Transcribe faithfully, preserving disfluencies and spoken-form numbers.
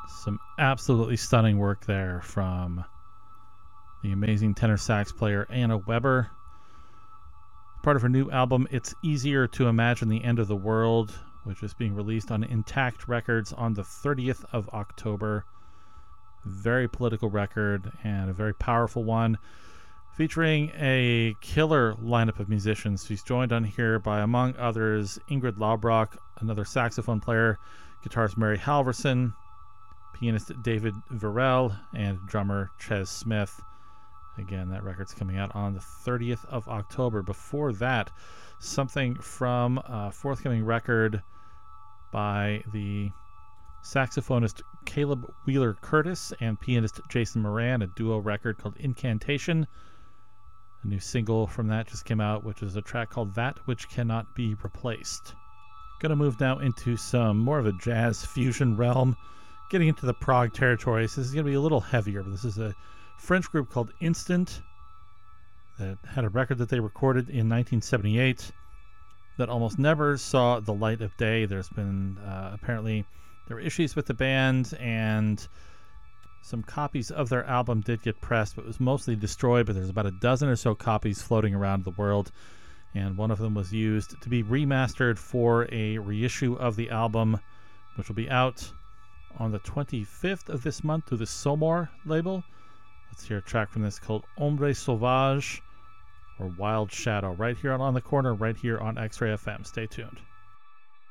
Some absolutely stunning work there from the amazing tenor sax player Anna Weber. Part of her new album, It's Easier to Imagine the End of the World, which is being released on Intact Records on the thirtieth of October. Very political record and a very powerful one, featuring a killer lineup of musicians. She's joined on here by, among others, Ingrid Laubrock, another saxophone player, guitarist Mary Halverson, pianist David Virel, and drummer Ches Smith. Again, that record's coming out on the thirtieth of October. Before that, something from a forthcoming record by the saxophonist Caleb Wheeler Curtis and pianist Jason Moran, a duo record called Incantation. A new single from that just came out, which is a track called That Which Cannot Be Replaced. Going to move now into some more of a jazz fusion realm, getting into the prog territory. So this is going to be a little heavier, but this is a French group called Instant that had a record that they recorded in nineteen seventy-eight that almost never saw the light of day. There's been uh, apparently there were issues with the band, and some copies of their album did get pressed, but it was mostly destroyed. But there's about a dozen or so copies floating around the world, and one of them was used to be remastered for a reissue of the album, which will be out on the twenty-fifth of this month through the Somor label. Let's hear a track from this called Ombre Sauvage, or Wild Shadow, right here on On the Corner, right here on X-Ray F M. Stay tuned.